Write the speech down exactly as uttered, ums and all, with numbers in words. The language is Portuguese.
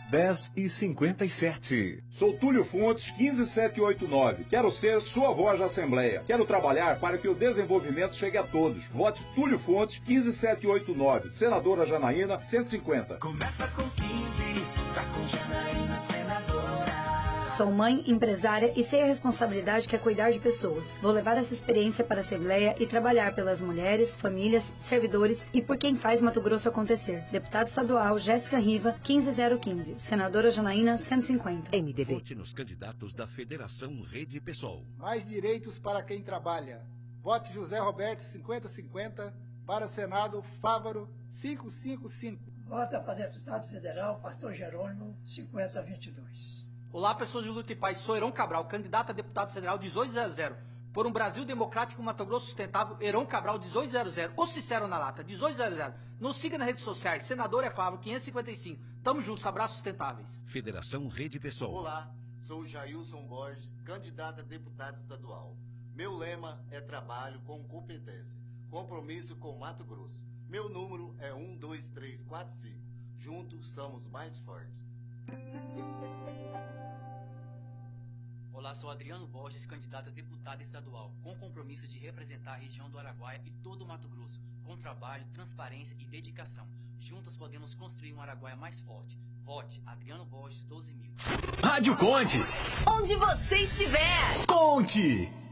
dez e cinquenta e sete. Sou Túlio Fontes, quinze setecentos e oitenta e nove. Quero ser sua voz da Assembleia. Quero trabalhar para que o desenvolvimento chegue a todos. Vote Túlio Fontes, quinze setecentos e oitenta e nove. Senadora Janaína, cento e cinquenta. Começa com quinze, tá com Janaína, senadora. Sou mãe, empresária e sei a responsabilidade que é cuidar de pessoas. Vou levar essa experiência para a Assembleia e trabalhar pelas mulheres, famílias, servidores e por quem faz Mato Grosso acontecer. Deputada Estadual Jéssica Riva, quinze zero quinze. Senadora Janaína, cento e cinquenta. M D B. Vote nos candidatos da Federação Rede Pessoal. Mais direitos para quem trabalha. Vote José Roberto, cinquenta cinquenta. Para Senado, Fávaro, quinhentos e cinquenta e cinco. Vota para deputado federal, Pastor Jerônimo, cinquenta vinte e dois. Olá, pessoas de luta e paz. Sou Heron Cabral, candidato a deputado federal dezoito zero zero. Por um Brasil democrático, Mato Grosso sustentável, Heron Cabral dezoito zero zero. Ou Cicero na lata, dezoito zero zero. Nos siga nas redes sociais. Senador é Fávaro, quinhentos e cinquenta e cinco. Tamo juntos, abraços sustentáveis. Federação Rede Pessoal. Olá, sou Jailson Borges, candidato a deputado estadual. Meu lema é trabalho com competência. Compromisso com Mato Grosso. Meu número é um dois três quatro cinco. Juntos somos mais fortes. Olá, sou Adriano Borges, candidato a deputado estadual, com compromisso de representar a região do Araguaia e todo o Mato Grosso, com trabalho, transparência e dedicação. Juntos podemos construir um Araguaia mais forte. Vote Adriano Borges, doze mil. Rádio Conte. Onde você estiver. Conte.